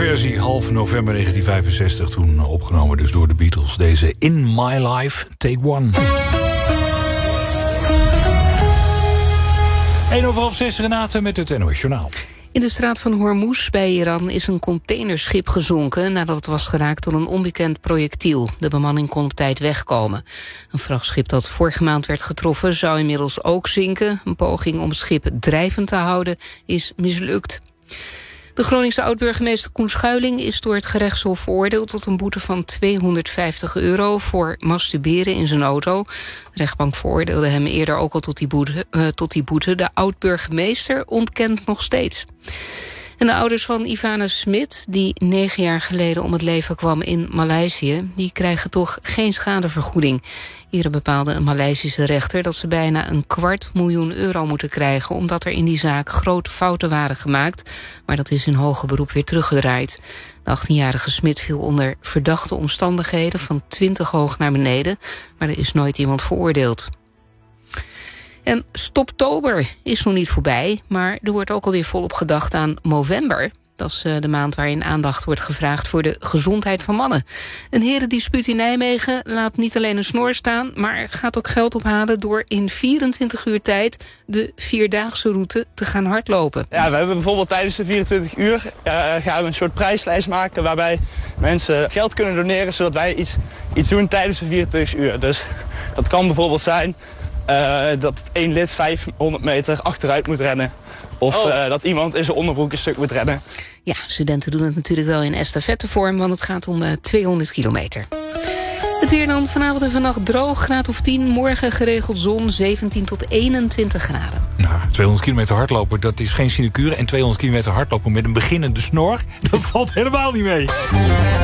versie, half november 1965. Toen opgenomen dus door de Beatles. Deze In My Life, Take One. 5:01, Renate met het NOS Journaal. In de straat van Hormuz bij Iran is een containerschip gezonken nadat het was geraakt door een onbekend projectiel. De bemanning kon op tijd wegkomen. Een vrachtschip dat vorige maand werd getroffen zou inmiddels ook zinken. Een poging om het schip drijvend te houden is mislukt. De Groningse oud-burgemeester Koen Schuiling is door het gerechtshof veroordeeld tot een boete van €250 voor masturberen in zijn auto. De rechtbank veroordeelde hem eerder ook al tot die boete. De oud-burgemeester ontkent nog steeds. En de ouders van Ivana Smit, die 9 jaar geleden om het leven kwam in Maleisië, die krijgen toch geen schadevergoeding. Eerder bepaalde een Maleisische rechter dat ze bijna €250.000 moeten krijgen, omdat er in die zaak grote fouten waren gemaakt. Maar dat is in hoger beroep weer teruggedraaid. De 18-jarige Smit viel onder verdachte omstandigheden van 20 hoog naar beneden, maar er is nooit iemand veroordeeld. En Stoptober is nog niet voorbij, maar er wordt ook alweer volop gedacht aan Movember. Dat is de maand waarin aandacht wordt gevraagd voor de gezondheid van mannen. Een herendispuut in Nijmegen laat niet alleen een snor staan, maar gaat ook geld ophalen door in 24 uur tijd de 4-daagse route te gaan hardlopen. Ja, we hebben bijvoorbeeld tijdens de 24 uur gaan we een soort prijslijst maken waarbij mensen geld kunnen doneren zodat wij iets doen tijdens de 24 uur. Dus dat kan bijvoorbeeld zijn dat 1 lid 500 meter achteruit moet rennen. Of dat iemand in zijn onderbroek een stuk moet rennen. Ja, studenten doen het natuurlijk wel in estafettevorm, want het gaat om 200 kilometer. Het weer dan vanavond en vannacht droog, graad of 10. Morgen geregeld zon, 17 tot 21 graden. Nou, 200 kilometer hardlopen, dat is geen sinecure. En 200 kilometer hardlopen met een beginnende snor, dat valt helemaal niet mee.